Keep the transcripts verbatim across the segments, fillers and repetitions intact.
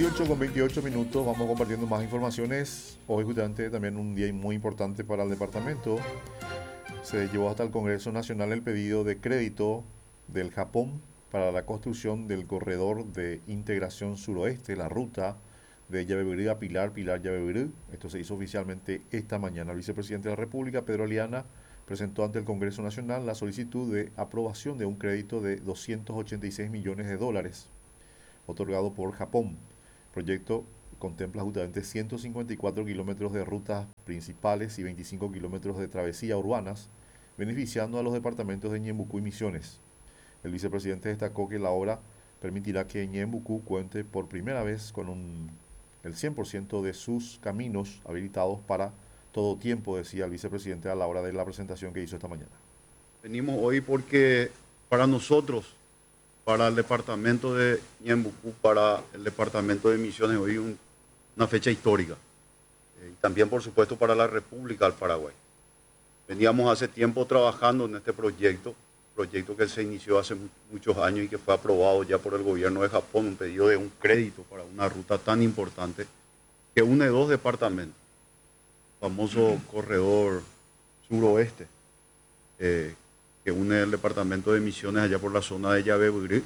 dieciocho con veintiocho minutos, vamos compartiendo más informaciones. Hoy justamente también un día muy importante para el departamento. Se llevó hasta el Congreso Nacional el pedido de crédito del Japón para la construcción del corredor de integración suroeste, la ruta de Yabebirí a Pilar, Pilar Yabebirí. Esto se hizo oficialmente esta mañana. El vicepresidente de la República, Pedro Liana, presentó ante el Congreso Nacional la solicitud de aprobación de un crédito de doscientos ochenta y seis millones de dólares otorgado por Japón. El proyecto contempla justamente ciento cincuenta y cuatro kilómetros de rutas principales y veinticinco kilómetros de travesía urbanas, beneficiando a los departamentos de Ñembucú y Misiones. El vicepresidente destacó que la obra permitirá que Ñembucú cuente por primera vez con un, el cien por ciento de sus caminos habilitados para todo tiempo, decía el vicepresidente a la hora de la presentación que hizo esta mañana. Venimos hoy porque para nosotros, para el departamento de Ñembucú, para el departamento de Misiones, hoy un, una fecha histórica. Eh, y también, por supuesto, para la República del Paraguay. Veníamos hace tiempo trabajando en este proyecto, proyecto que se inició hace muchos años y que fue aprobado ya por el gobierno de Japón, un pedido de un crédito para una ruta tan importante que une dos departamentos, el famoso corredor suroeste, eh, que une el departamento de Misiones allá por la zona de Yabebirí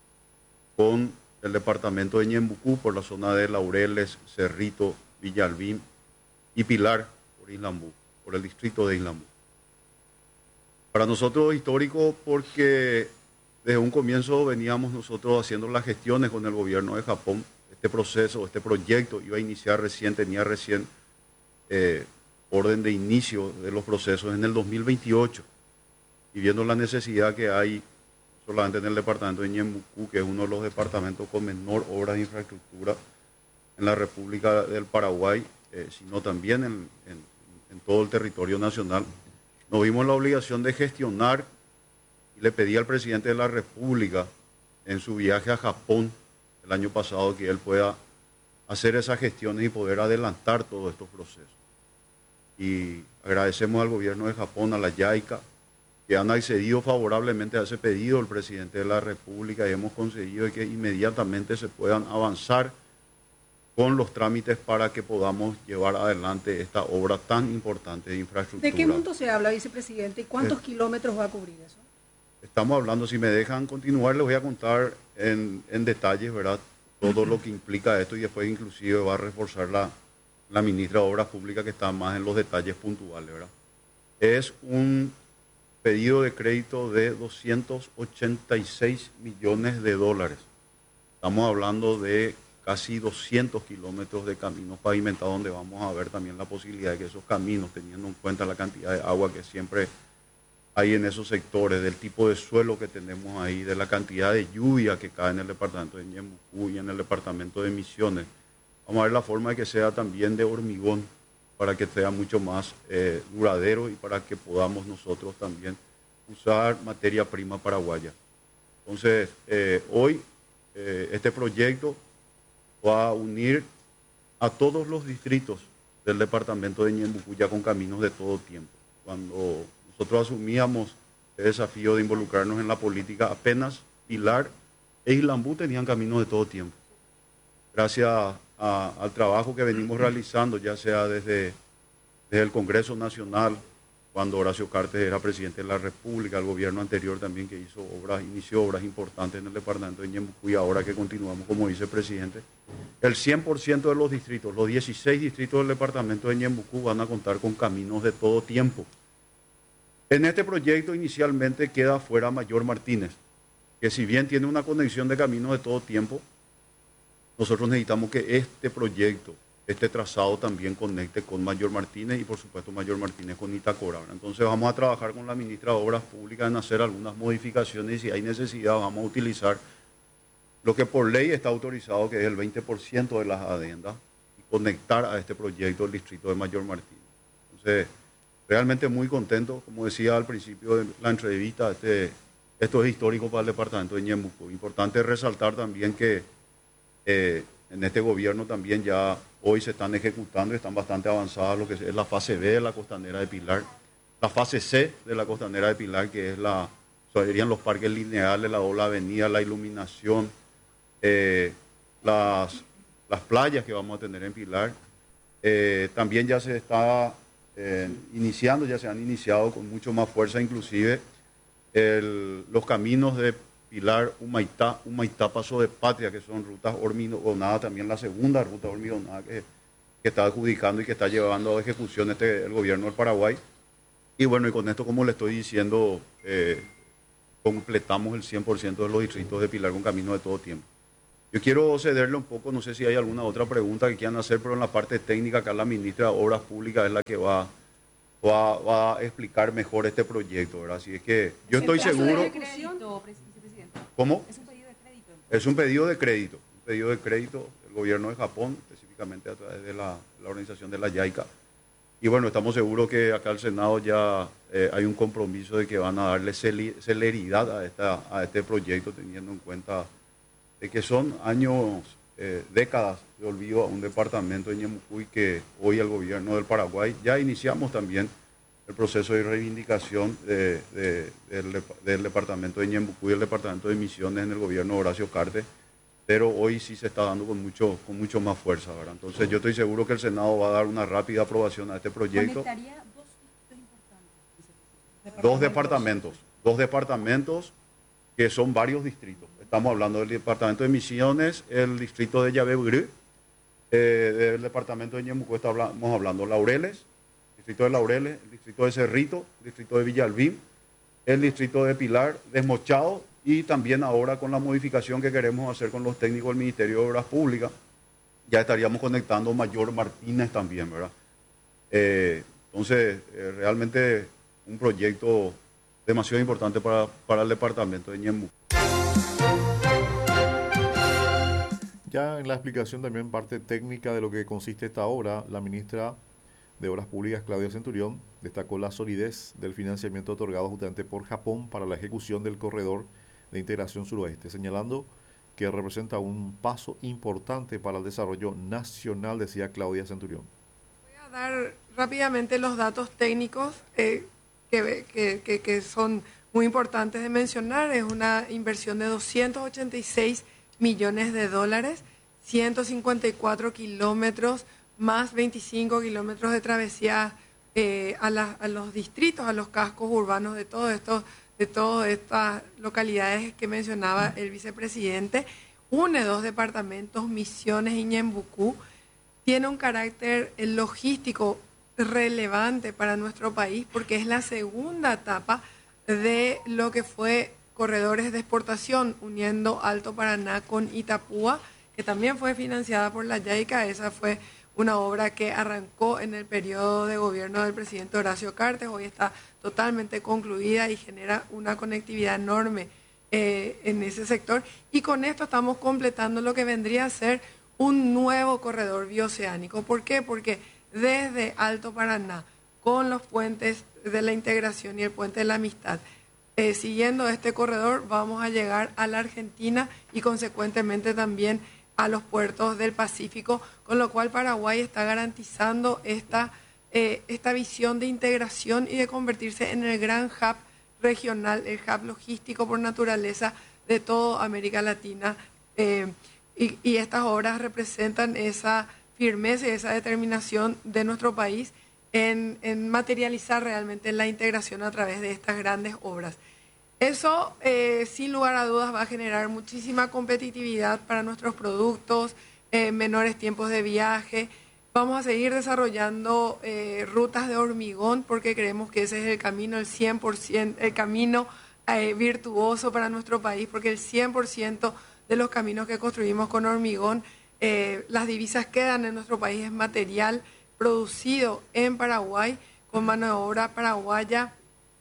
con el departamento de Ñembucú por la zona de Laureles, Cerrito, Villalbín y Pilar por Islambú, por el distrito de Islambú. Para nosotros es histórico porque desde un comienzo veníamos nosotros haciendo las gestiones con el gobierno de Japón. Este proceso, este proyecto iba a iniciar recién, tenía recién eh, orden de inicio de los procesos en el dos mil veintiocho. Y viendo la necesidad que hay solamente en el departamento de Ñembucú, que es uno de los departamentos con menor obra de infraestructura en la República del Paraguay, eh, sino también en, en, en todo el territorio nacional, nos vimos la obligación de gestionar y le pedí al presidente de la República en su viaje a Japón el año pasado que él pueda hacer esas gestiones y poder adelantar todos estos procesos. Y agradecemos al gobierno de Japón, a la JICA, que han accedido favorablemente a ese pedido del presidente de la República y hemos conseguido que inmediatamente se puedan avanzar con los trámites para que podamos llevar adelante esta obra tan importante de infraestructura. ¿De qué monto se habla, vicepresidente? ¿Y cuántos eh, kilómetros va a cubrir eso? Estamos hablando, si me dejan continuar, les voy a contar en, en detalles, ¿verdad? Todo lo que implica esto y después inclusive va a reforzar la, la ministra de Obras Públicas que está más en los detalles puntuales, ¿verdad? Es un pedido de crédito de doscientos ochenta y seis millones de dólares. Estamos hablando de casi doscientos kilómetros de caminos pavimentados donde vamos a ver también la posibilidad de que esos caminos, teniendo en cuenta la cantidad de agua que siempre hay en esos sectores, del tipo de suelo que tenemos ahí, de la cantidad de lluvia que cae en el departamento de Ñembucú y en el departamento de Misiones, vamos a ver la forma de que sea también de hormigón, para que sea mucho más eh, duradero y para que podamos nosotros también usar materia prima paraguaya. Entonces, eh, hoy eh, este proyecto va a unir a todos los distritos del departamento de Ñembucú ya con caminos de todo tiempo. Cuando nosotros asumíamos el desafío de involucrarnos en la política, apenas Pilar e Islambú tenían caminos de todo tiempo. Gracias a, al trabajo que venimos realizando, ya sea desde, desde el Congreso Nacional, cuando Horacio Cartes era presidente de la República, el gobierno anterior también que hizo obras, inició obras importantes en el departamento de Ñembucú y ahora que continuamos como vicepresidente, el cien por ciento de los distritos, los dieciséis distritos del departamento de Ñembucú van a contar con caminos de todo tiempo. En este proyecto inicialmente queda fuera Mayor Martínez, que si bien tiene una conexión de caminos de todo tiempo, nosotros necesitamos que este proyecto, este trazado también conecte con Mayor Martínez y por supuesto Mayor Martínez con Itacora. Entonces vamos a trabajar con la ministra de Obras Públicas en hacer algunas modificaciones y si hay necesidad vamos a utilizar lo que por ley está autorizado, que es el veinte por ciento de las adendas, y conectar a este proyecto el distrito de Mayor Martínez. Entonces, realmente muy contento, como decía al principio de la entrevista, este, esto es histórico para el departamento de Ñembucú. Importante resaltar también que Eh, en este gobierno también ya hoy se están ejecutando y están bastante avanzadas lo que es la fase B de la costanera de Pilar, la fase C de la costanera de Pilar, que es la, serían los parques lineales, la doble avenida, la iluminación, eh, las las playas que vamos a tener en Pilar. Eh, también ya se está eh, iniciando, ya se han iniciado con mucho más fuerza, inclusive el, los caminos de Pilar, Humaitá, Humaitá, Paso de Patria, que son rutas hormigonadas, también la segunda ruta hormigonada que, que está adjudicando y que está llevando a ejecución este, el gobierno del Paraguay. Y bueno, y con esto, como le estoy diciendo, eh, completamos el cien por ciento de los distritos de Pilar con camino de todo tiempo. Yo quiero cederle un poco, no sé si hay alguna otra pregunta que quieran hacer, pero en la parte técnica, acá la ministra de Obras Públicas es la que va, va, va a explicar mejor este proyecto, ¿verdad? Así es que yo estoy seguro... de crédito, vicepresidente. ¿Cómo? Es un pedido de crédito. Es un pedido de crédito, un pedido de crédito del gobierno de Japón, específicamente a través de la, la organización de la JICA. Y bueno, estamos seguros que acá el Senado ya eh, hay un compromiso de que van a darle celeridad a, esta, a este proyecto, teniendo en cuenta de que son años, eh, décadas de olvido a un departamento de Ñeembucú y que hoy el gobierno del Paraguay ya iniciamos también el proceso de reivindicación de, de, del, del departamento de Ñeembucú y el departamento de Misiones en el gobierno de Horacio Cartes, pero hoy sí se está dando con mucho, con mucho más fuerza, ¿verdad? Entonces yo estoy seguro que el Senado va a dar una rápida aprobación a este proyecto. Conectaría dos distritos importantes. Dos departamentos, dos departamentos que son varios distritos. Estamos hablando del departamento de Misiones, el distrito de Llavebrú, eh, del departamento de Ñeembucú estamos hablando Laureles, el distrito de Laureles, el distrito de Cerrito, el distrito de Villalbín, el distrito de Pilar, Desmochado, y también ahora con la modificación que queremos hacer con los técnicos del Ministerio de Obras Públicas, ya estaríamos conectando Mayor Martínez también, ¿verdad? Eh, entonces, eh, realmente un proyecto demasiado importante para, para el departamento de Ñeembucú. Ya en la explicación también parte técnica de lo que consiste esta obra, la ministra de Obras Públicas, Claudia Centurión, destacó la solidez del financiamiento otorgado justamente por Japón para la ejecución del corredor de integración suroeste, señalando que representa un paso importante para el desarrollo nacional, decía Claudia Centurión. Voy a dar rápidamente los datos técnicos eh, que, que, que, que son muy importantes de mencionar. Es una inversión de doscientos ochenta y seis millones de dólares, ciento cincuenta y cuatro kilómetros, más veinticinco kilómetros de travesía eh, a, la, a los distritos, a los cascos urbanos de todo esto, de todas estas localidades que mencionaba el vicepresidente. Une dos departamentos, Misiones y Ñeembucú. Tiene un carácter logístico relevante para nuestro país porque es la segunda etapa de lo que fue corredores de exportación uniendo Alto Paraná con Itapúa, que también fue financiada por la JICA. Esa fue una obra que arrancó en el periodo de gobierno del presidente Horacio Cartes, hoy está totalmente concluida y genera una conectividad enorme eh, en ese sector. Y con esto estamos completando lo que vendría a ser un nuevo corredor bioceánico. ¿Por qué? Porque desde Alto Paraná, con los puentes de la integración y el puente de la amistad, eh, siguiendo este corredor vamos a llegar a la Argentina y consecuentemente también a los puertos del Pacífico, con lo cual Paraguay está garantizando esta, eh, esta visión de integración y de convertirse en el gran hub regional, el hub logístico por naturaleza de toda América Latina. Eh, y, y estas obras representan esa firmeza y esa determinación de nuestro país en, en materializar realmente la integración a través de estas grandes obras. Eso, eh, sin lugar a dudas, va a generar muchísima competitividad para nuestros productos, eh, menores tiempos de viaje. Vamos a seguir desarrollando eh, rutas de hormigón porque creemos que ese es el camino, el cien por ciento, el camino eh, virtuoso para nuestro país, porque el cien por ciento de los caminos que construimos con hormigón, eh, las divisas quedan en nuestro país, es material producido en Paraguay con mano de obra paraguaya.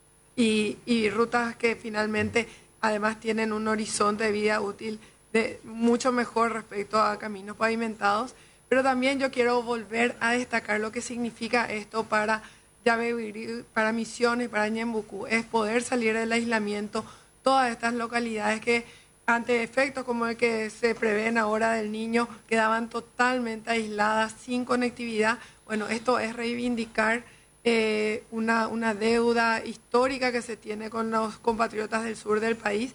Y, y rutas que finalmente además tienen un horizonte de vida útil de mucho mejor respecto a caminos pavimentados. Pero también yo quiero volver a destacar lo que significa esto para Llavebrú, para Misiones, para Ñeembucú, es poder salir del aislamiento. Todas estas localidades que ante efectos como el que se prevén ahora del Niño quedaban totalmente aisladas, sin conectividad. Bueno, esto es reivindicar Eh, una, una deuda histórica que se tiene con los compatriotas del sur del país,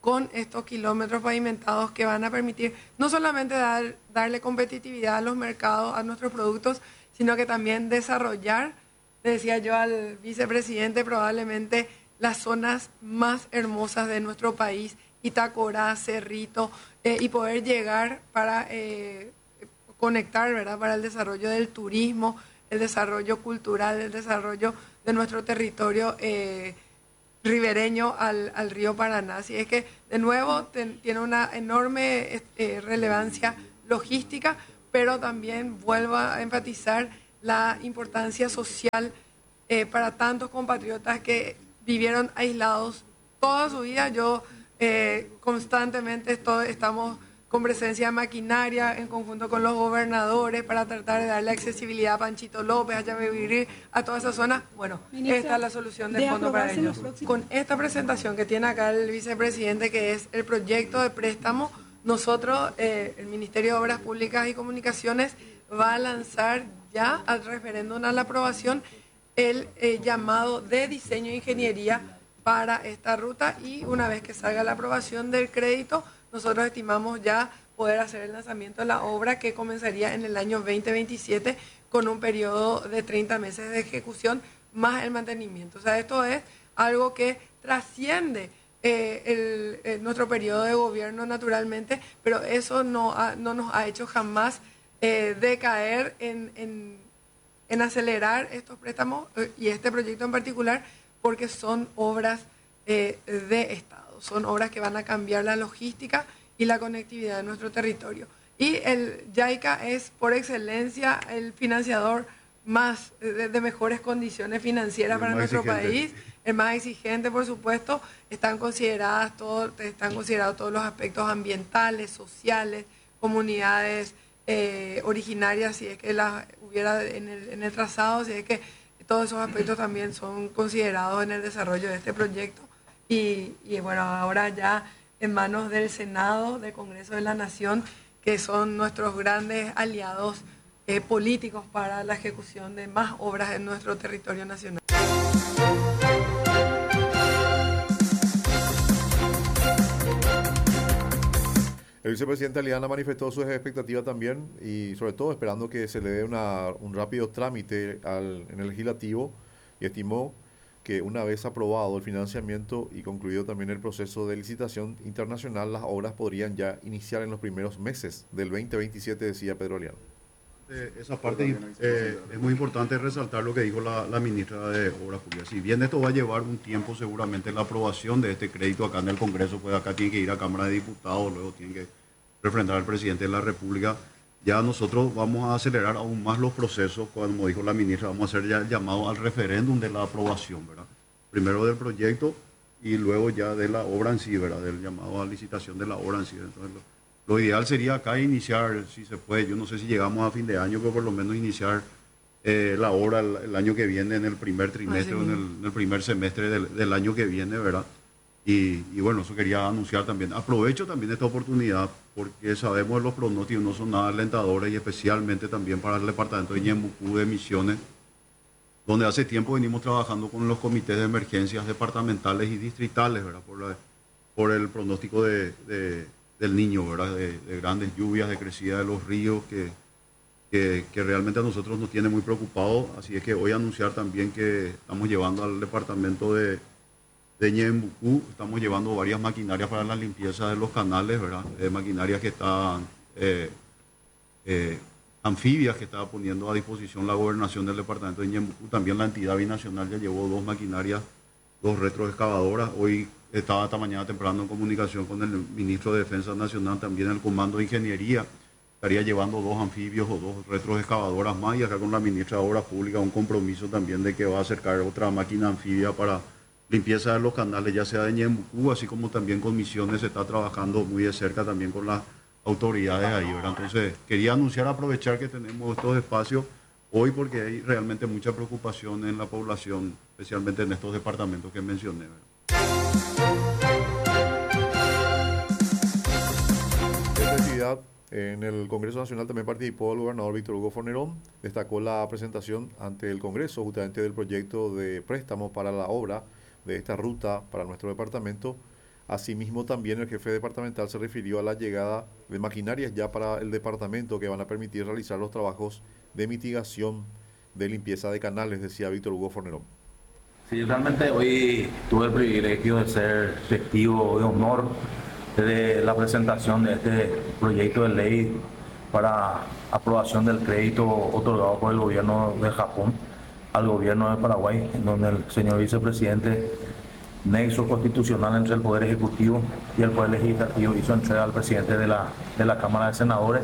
con estos kilómetros pavimentados que van a permitir no solamente dar, darle competitividad a los mercados, a nuestros productos, sino que también desarrollar, le decía yo al vicepresidente, probablemente las zonas más hermosas de nuestro país, Itacorá, Cerrito, eh, y poder llegar para eh, conectar, ¿verdad?, para el desarrollo del turismo, el desarrollo cultural, el desarrollo de nuestro territorio eh, ribereño al, al río Paraná. Así es que, de nuevo, ten, tiene una enorme eh, relevancia logística, pero también vuelvo a enfatizar la importancia social eh, para tantos compatriotas que vivieron aislados toda su vida. Yo eh, constantemente estoy, estamos con presencia de maquinaria en conjunto con los gobernadores para tratar de darle accesibilidad a Panchito López, a Yabebirí, a toda esa zona. Bueno, Ministra, esta es la solución de, de fondo para aprobarse en los ellos. próximos- Con esta presentación que tiene acá el vicepresidente, que es el proyecto de préstamo, nosotros, eh, el Ministerio de Obras Públicas y Comunicaciones, va a lanzar ya al referéndum a la aprobación el eh, llamado de diseño e ingeniería para esta ruta, y una vez que salga la aprobación del crédito, nosotros estimamos ya poder hacer el lanzamiento de la obra, que comenzaría en el año veinte veintisiete con un periodo de treinta meses de ejecución más el mantenimiento. O sea, esto es algo que trasciende eh, el, eh, nuestro periodo de gobierno naturalmente, pero eso no, ha, no nos ha hecho jamás eh, decaer en, en, en acelerar estos préstamos eh, y este proyecto en particular, porque son obras eh, de Estado. Son obras que van a cambiar la logística y la conectividad de nuestro territorio. Y el JICA es, por excelencia, el financiador más de, de mejores condiciones financieras El para más nuestro exigente. país, el más exigente, por supuesto. Están consideradas todo, están considerados todos los aspectos ambientales, sociales, comunidades eh, originarias, si es que las hubiera en el, en el trazado, si es que todos esos aspectos también son considerados en el desarrollo de este proyecto. Y, y bueno, ahora ya en manos del Senado, del Congreso de la Nación, que son nuestros grandes aliados eh, políticos para la ejecución de más obras en nuestro territorio nacional. El vicepresidente Aliana manifestó sus expectativas también y sobre todo esperando que se le dé una, un rápido trámite al, en el legislativo, y estimó que una vez aprobado el financiamiento y concluido también el proceso de licitación internacional, las obras podrían ya iniciar en los primeros meses del veinte veintisiete, decía Pedro Aliana. Eh, esa parte eh, es muy importante resaltar lo que dijo la, la ministra de Obras Públicas. Si bien esto va a llevar un tiempo, seguramente la aprobación de este crédito acá en el Congreso, pues acá tiene que ir a Cámara de Diputados, luego tiene que refrendar al presidente de la República. Ya nosotros vamos a acelerar aún más los procesos, como dijo la ministra, vamos a hacer ya el llamado al referéndum de la aprobación, ¿verdad? Primero del proyecto y luego ya de la obra en sí, ¿verdad? Del llamado a licitación de la obra en sí. Entonces, lo, lo ideal sería acá iniciar, si se puede, yo no sé si llegamos a fin de año, pero por lo menos iniciar eh, la obra el, el año que viene, en el primer trimestre, o en el, en el primer semestre del, del año que viene, ¿verdad? Y, y bueno, eso quería anunciar también. Aprovecho también esta oportunidad porque sabemos que los pronósticos no son nada alentadores, y especialmente también para el departamento de Ñembucú de Misiones, donde hace tiempo venimos trabajando con los comités de emergencias departamentales y distritales, ¿verdad? Por, la, por el pronóstico de, de, del niño, ¿verdad? De, de grandes lluvias, de crecida de los ríos, que, que, que realmente a nosotros nos tiene muy preocupados. Así es que hoy anunciar también que estamos llevando al departamento de de Ñembucú, estamos llevando varias maquinarias para la limpieza de los canales, ¿verdad? Eh, maquinarias que están, eh, eh, anfibias que estaba poniendo a disposición la gobernación del departamento de Ñembucú. También la entidad binacional ya llevó dos maquinarias, dos retroexcavadoras. Hoy estaba esta mañana temprano en comunicación con el ministro de Defensa Nacional, también el Comando de Ingeniería, estaría llevando dos anfibios o dos retroexcavadoras más, y acá con la ministra de Obras Públicas un compromiso también de que va a acercar otra máquina anfibia para limpieza de los canales, ya sea de Ñembucú, así como también con Misiones se está trabajando muy de cerca también con las autoridades ahí, ¿verdad? Entonces, quería anunciar, aprovechar que tenemos estos espacios hoy, porque hay realmente mucha preocupación en la población, especialmente en estos departamentos que mencioné, ¿verdad? Esta actividad en el Congreso Nacional también participó el gobernador Víctor Hugo Fornerón. Destacó la presentación ante el Congreso justamente del proyecto de préstamo para la obra de esta ruta para nuestro departamento, Asimismo, también el jefe departamental se refirió a la llegada de maquinarias ya para el departamento que van a permitir realizar los trabajos de mitigación de limpieza de canales, decía Víctor Hugo Fornerón. Sí, realmente hoy tuve el privilegio de ser testigo de honor de la presentación de este proyecto de ley para aprobación del crédito otorgado por el gobierno de Japón al gobierno de Paraguay, en donde el señor vicepresidente, nexo constitucional entre el Poder Ejecutivo y el Poder Legislativo, hizo entrega al presidente de la, de la Cámara de Senadores.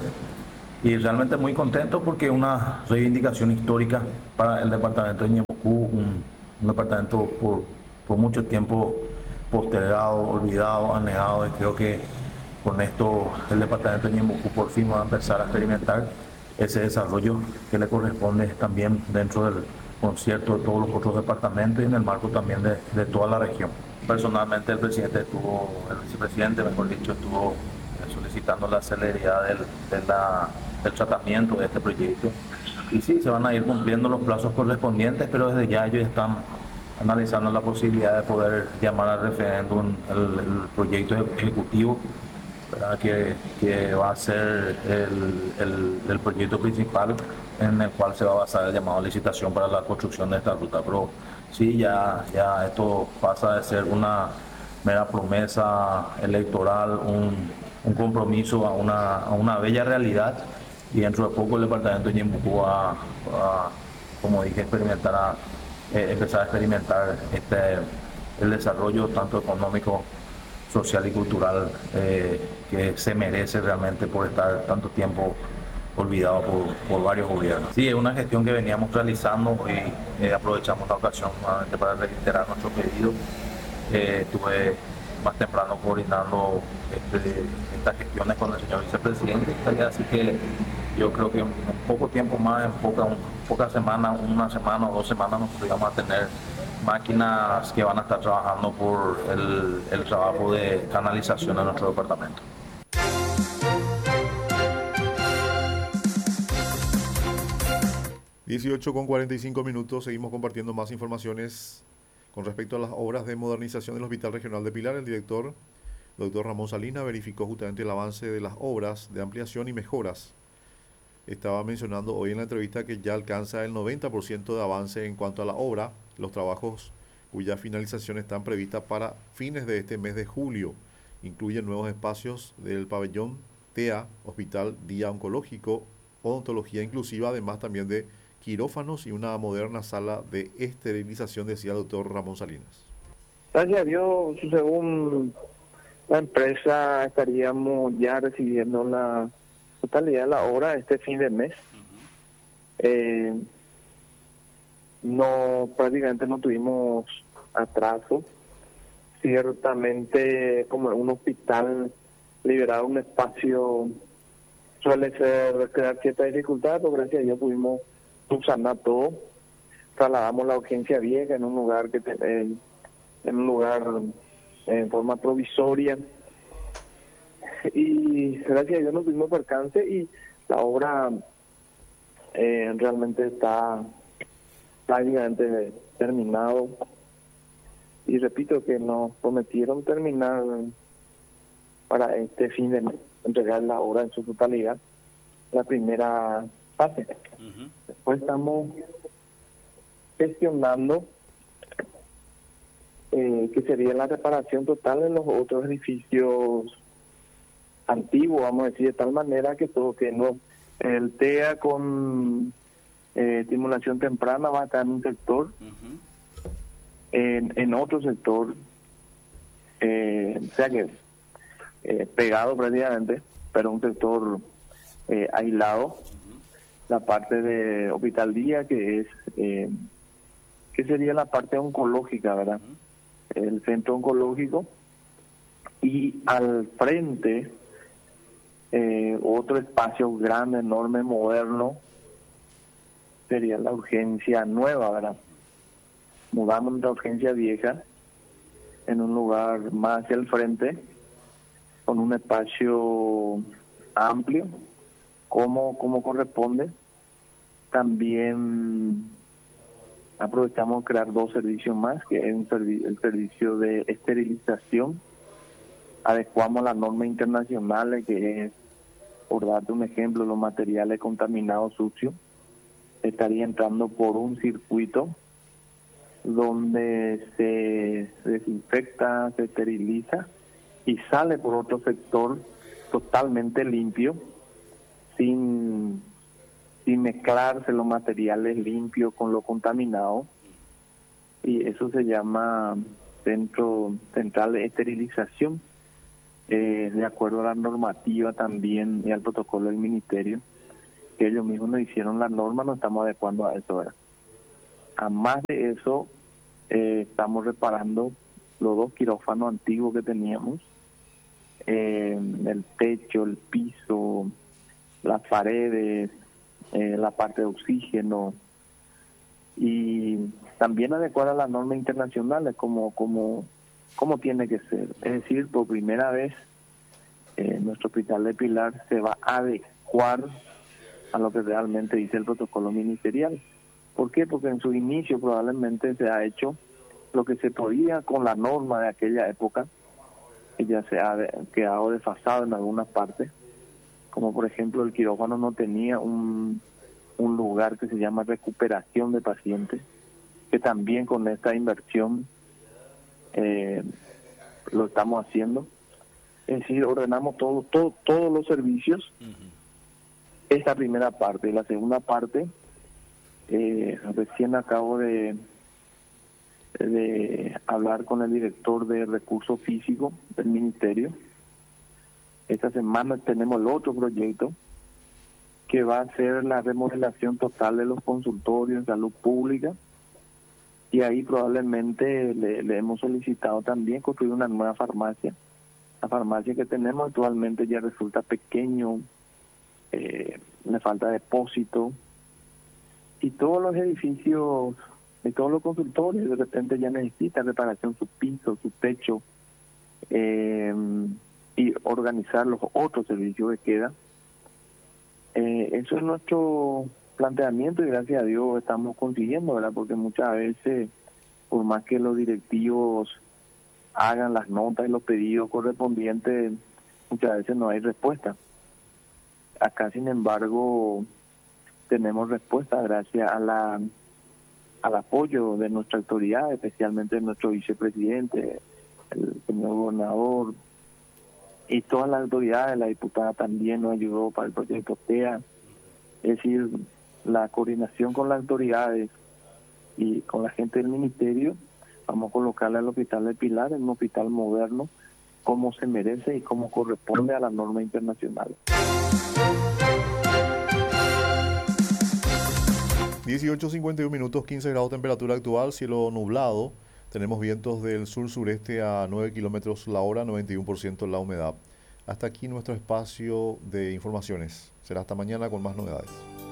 Y realmente muy contento porque es una reivindicación histórica para el departamento de Ñeembucú, un, un departamento por, por mucho tiempo postergado, olvidado, anegado, y creo que con esto el departamento de Ñeembucú por fin va a empezar a experimentar ese desarrollo que le corresponde también dentro del concierto de todos los otros departamentos y en el marco también de, de toda la región. Personalmente el presidente estuvo, el vicepresidente mejor dicho, estuvo solicitando la celeridad del, de la, del tratamiento de este proyecto. Y sí, se van a ir cumpliendo los plazos correspondientes, pero desde ya ellos están analizando la posibilidad de poder llamar al referéndum el, el proyecto ejecutivo, ¿verdad? Que, que va a ser el, el, el proyecto principal en el cual se va a basar el llamado a licitación para la construcción de esta ruta. Pero sí, ya, ya esto pasa de ser una mera promesa electoral, un, un compromiso a una, a una bella realidad, y dentro de poco el departamento de Ñeembucú va, va, como dije, experimentar a, eh, empezar a experimentar este, el desarrollo tanto económico, social y cultural eh, que se merece realmente por estar tanto tiempo olvidado por, por varios gobiernos. Sí, es una gestión que veníamos realizando y eh, aprovechamos la ocasión nuevamente para reiterar nuestro pedido. Eh, estuve más temprano coordinando este, estas gestiones con el señor vicepresidente, así que yo creo que en poco tiempo más, en poca, un, pocas semanas, una semana o dos semanas, nos vamos a tener máquinas que van a estar trabajando por el, el trabajo de canalización en nuestro departamento. dieciocho con cuarenta y cinco minutos, seguimos compartiendo más informaciones con respecto a las obras de modernización del Hospital Regional de Pilar. El director, el doctor Ramón Salinas, verificó justamente el avance de las obras de ampliación y mejoras. Estaba mencionando hoy en la entrevista que ya alcanza el noventa por ciento de avance en cuanto a la obra, los trabajos cuya finalización están previstas para fines de este mes de julio. Incluyen nuevos espacios del pabellón T A, Hospital Día Oncológico, odontología inclusiva, además también de quirófanos y una moderna sala de esterilización, decía el doctor Ramón Salinas. Gracias a Dios, según la empresa, estaríamos ya recibiendo la totalidad de la obra este fin de mes. Uh-huh. Eh, no, prácticamente no tuvimos atraso. Ciertamente, como un hospital liberado un espacio suele ser crear cierta dificultad, pero gracias a Dios pudimos subsanar todo. Trasladamos la urgencia vieja en un lugar que eh, en un lugar en forma provisoria, y gracias a Dios no tuvimos percance y la obra eh, realmente está prácticamente terminado, y repito que nos prometieron terminar para este fin de mes, entregar la obra en su totalidad, la primera fase. Uh-huh. Después estamos gestionando eh, que sería la reparación total de los otros edificios antiguos, vamos a decir, de tal manera que todo que no el T E A con eh, estimulación temprana va a estar en un sector, uh-huh. en, en otro sector, eh, o sea que eh, pegado prácticamente, pero un sector eh, aislado, uh-huh. La parte de Hospital Día, que es eh, que sería la parte oncológica, ¿verdad? Uh-huh. El centro oncológico, y al frente eh, otro espacio grande, enorme, moderno, sería la urgencia nueva, ¿verdad? Mudamos la urgencia vieja en un lugar más hacia el frente, con un espacio amplio, como, como corresponde. También aprovechamos crear dos servicios más, que es un servi- el servicio de esterilización adecuamos las normas internacionales, que es, por darte un ejemplo, los materiales contaminados sucios, estaría entrando por un circuito donde se desinfecta, se esteriliza y sale por otro sector totalmente limpio, sin, sin mezclarse los materiales limpios con lo contaminado, y eso se llama centro central de esterilización, eh, de acuerdo a la normativa también y al protocolo del ministerio, que ellos mismos nos hicieron la norma, nos estamos adecuando a eso, ¿verdad? Además de eso, eh, estamos reparando los dos quirófanos antiguos que teníamos, eh, el techo, el piso, las paredes, eh, la parte de oxígeno, y también adecuar a las normas internacionales como, como, como tiene que ser. Es decir, por primera vez, eh, nuestro hospital de Pilar se va a adecuar a lo que realmente dice el protocolo ministerial. ¿Por qué? Porque en su inicio probablemente se ha hecho lo que se podía con la norma de aquella época, que ya se ha quedado desfasado en algunas partes, como por ejemplo el quirófano no tenía un, un lugar que se llama recuperación de pacientes, que también con esta inversión eh, lo estamos haciendo. Es decir, ordenamos todo, todo, todos los servicios. Uh-huh. Esa primera parte. Y la segunda parte, eh, recién acabo de, de hablar con el director de recursos físicos del ministerio. Esta semana tenemos el otro proyecto que va a ser la remodelación total de los consultorios de salud pública, y ahí probablemente le, le hemos solicitado también construir una nueva farmacia. La farmacia que tenemos actualmente ya resulta pequeño, eh, le falta depósito, y todos los edificios y todos los consultorios de repente ya necesitan reparación, su piso, su techo, eh, y organizar los otros servicios que quedan. Eh, eso es nuestro planteamiento, y gracias a Dios estamos consiguiendo, ¿verdad? Porque muchas veces, por más que los directivos hagan las notas y los pedidos correspondientes, muchas veces no hay respuesta. Acá, sin embargo, tenemos respuesta gracias a la al apoyo de nuestra autoridad, especialmente de nuestro vicepresidente, el señor gobernador, y todas las autoridades. La diputada también nos ayudó para el proyecto T E A. Es decir, la coordinación con las autoridades y con la gente del ministerio, vamos a colocarle al hospital de Pilar en un hospital moderno, como se merece y como corresponde a la norma internacional. dieciocho cincuenta y uno minutos, quince grados temperatura actual, cielo nublado. Tenemos vientos del sur-sureste a nueve kilómetros la hora, noventa y uno por ciento la humedad. Hasta aquí nuestro espacio de informaciones. Será hasta mañana con más novedades.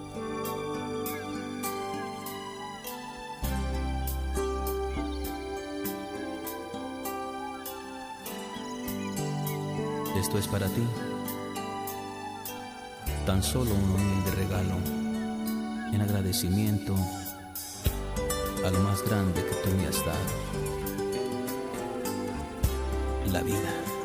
Esto es para ti, tan solo un humilde regalo, en agradecimiento a lo más grande que tú me has dado, la vida.